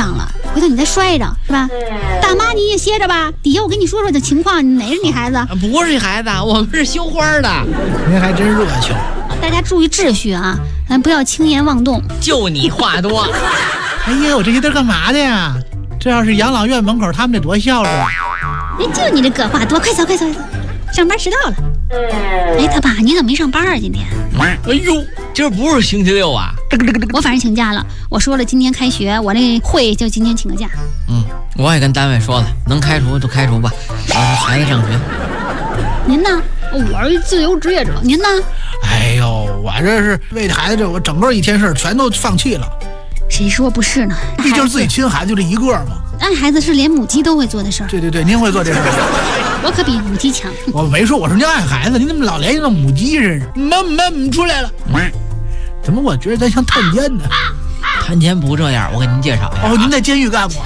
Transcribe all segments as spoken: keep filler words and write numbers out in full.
上了，回头你再摔着是吧？大妈你也歇着吧，底下我跟你说说这情况，哪是你孩子？ 不是孩子，我们是绣花的。 您还真热情。 大家注意秩序啊，咱不要轻言妄动。 就你话多。 哎呀，我这些都干嘛的呀？这要是养老院门口，他们得多孝顺。 哎，就你这个话多，快走快走快走，上班迟到了。哎，他爸，你怎么没上班啊？今天？ 哎呦，今儿不是星期六啊！ 我反正请假了，我说了今天开学，我这会就今天请个假。 嗯，我也跟单位说了，能开除就开除吧，我这孩子上学。 您呢？我是自由职业者，您呢？ 哎呦，我这是为孩子，我整个一天事全都放弃了。 谁说不是呢？ 毕竟自己亲孩子就这一个嘛。 爱孩子是连母鸡都会做的事儿。 对对对，您会做这事儿。 我可比母鸡强。 我没说，我说您爱孩子，您怎么老联系到母鸡似的？妈妈出来了。怎么我觉得咱像探监呢？ 探监不这样，我给您介绍一下。 哦，您在监狱干过。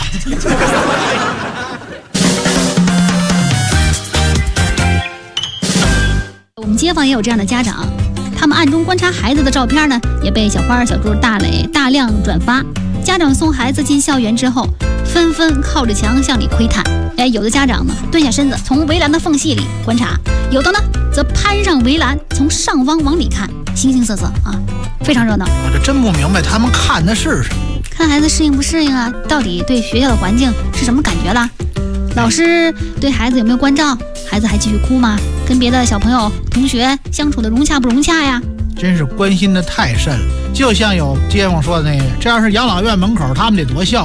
我们街坊也有这样的家长，他们暗中观察孩子的照片呢，也被小花、小猪、大磊大量转发。家长送孩子进校园之后，纷纷靠着墙向里窥探。哎，有的家长呢蹲下身子，从围栏的缝隙里观察；有的呢则攀上围栏，从上方往里看，形形色色啊，非常热闹。 我这真不明白他们看的是什么？ 看孩子适应不适应啊？到底对学校的环境是什么感觉啦？老师对孩子有没有关照？孩子还继续哭吗？跟别的小朋友、同学相处的融洽不融洽呀？ 真是关心的太甚了。就像有街坊说的那个，这要是养老院门口，他们得多孝